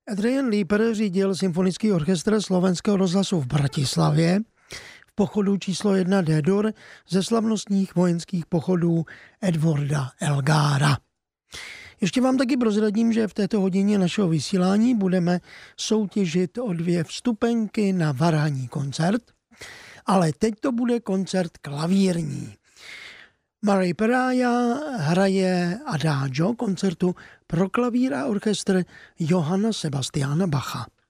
Adrian Lieper řídil symfonický orchestr Slovenského rozhlasu v Bratislavě v pochodu číslo 1 D-dur ze slavnostních vojenských pochodů Edwarda Elgára. Ještě vám taky prozradím, že v této hodině našeho vysílání budeme soutěžit o 2 vstupenky na varhanní koncert, ale teď to bude koncert klavírní. Murray Peraja hraje Adagio koncertu pro klavír a orchestr Johanna Sebastiana Bacha.